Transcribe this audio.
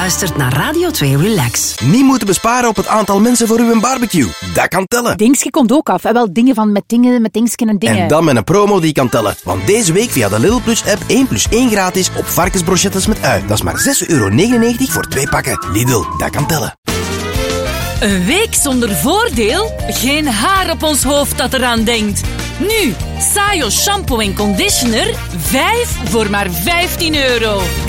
luistert naar Radio 2 Relax. Niet moeten besparen op het aantal mensen voor uw barbecue. Dat kan tellen. Dingske komt ook af. Wel dingen van met dingsken en dingen. En dan met een promo die kan tellen. Want deze week via de Lidl Plus app 1 plus 1 gratis op varkensbrochettes met ui. Dat is maar €6,99 voor 2 pakken. Lidl, dat kan tellen. Een week zonder voordeel? Geen haar op ons hoofd dat eraan denkt. Nu, Sayo shampoo en conditioner, 5 voor maar €15.